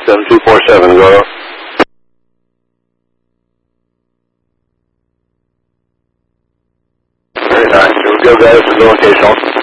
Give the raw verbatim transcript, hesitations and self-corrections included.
seven two four seven, go. Very nice. Here we go, guys, to the location.